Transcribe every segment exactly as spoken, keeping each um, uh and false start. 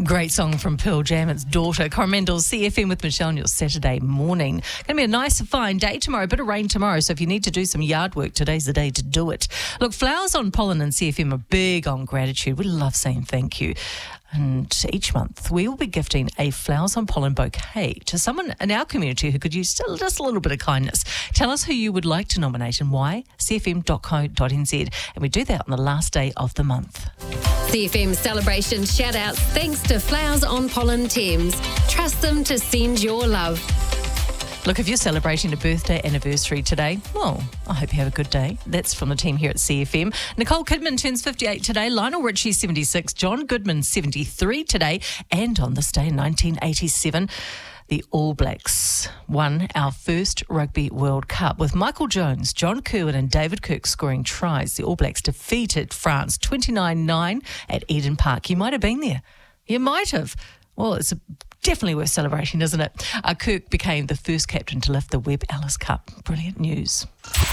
Great song from Pearl Jam, its daughter. Coromandel's C F M with Michelle on your Saturday morning. Going to be a nice, fine day tomorrow. A bit of rain tomorrow, so if you need to do some yard work, today's the day to do it. Look, Flowers on Pollen and C F M are big on gratitude. We love saying thank you. And each month, we will be gifting a Flowers on Pollen bouquet to someone in our community who could use just a little bit of kindness. Tell us who you would like to nominate and why. c f m dot co dot n z. And we do that on the last day of the month. C F M celebration shout-outs thanks to Flowers on Pollen Thames. Trust them to send your love. Look, if you're celebrating a birthday anniversary today, well, I hope you have a good day. That's from the team here at C F M. Nicole Kidman turns fifty-eight today. Lionel Richie, seventy-six. John Goodman, seventy-three today. And on this day in nineteen eighty-seven, the All Blacks won our first Rugby World Cup with Michael Jones, John Kirwan and David Kirk scoring tries. The All Blacks defeated France twenty-nine nine at Eden Park. You might have been there. You might have. Well, it's definitely worth celebrating, isn't it? Uh, Kirk became the first captain to lift the Webb Ellis Cup. Brilliant news.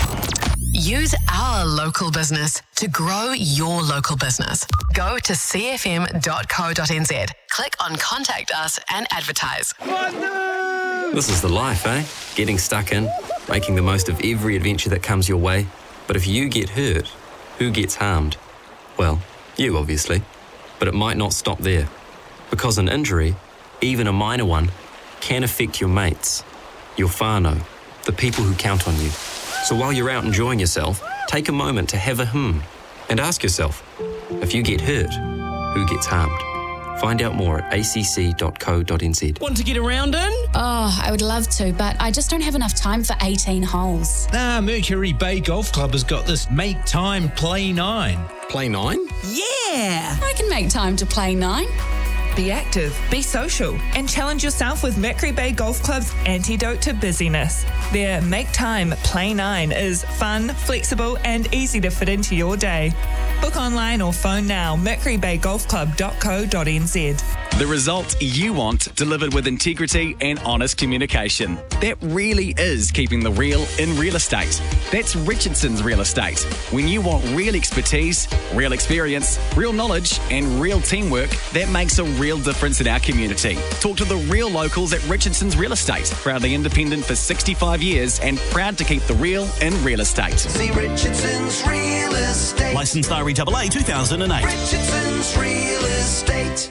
Use our local business to grow your local business. Go to c f m dot co dot n z. Click on Contact Us and advertise. This is the life, eh? Getting stuck in, making the most of every adventure that comes your way. But if you get hurt, who gets harmed? Well, you obviously. But it might not stop there. Because an injury, even a minor one, can affect your mates, your whānau, the people who count on you. So while you're out enjoying yourself, take a moment to have a hmm and ask yourself, if you get hurt, who gets harmed? Find out more at a c c dot co dot n z. Want to get around in? Oh, I would love to, but I just don't have enough time for eighteen holes. Ah, Mercury Bay Golf Club has got this Make Time Play nine. Play nine? Yeah! I can make time to play nine. Be active, be social, and challenge yourself with Mercury Bay Golf Club's antidote to busyness. Their Make Time Play nine is fun, flexible, and easy to fit into your day. Book online or phone now, mercury bay golf club dot co dot n z. The results you want delivered with integrity and honest communication. That really is keeping the real in real estate. That's Richardson's Real Estate. When you want real expertise, real experience, real knowledge, and real teamwork, that makes a real difference in our community. Talk to the real locals at Richardson's Real Estate. Proudly independent for sixty-five years and proud to keep the real in real estate. See Richardson's Real Estate. Licensed R E A A two thousand eight. Richardson's Real Estate.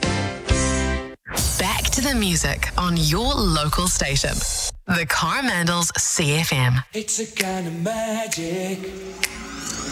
Back to the music on your local station. The Coromandels C F M. It's a kind of magic.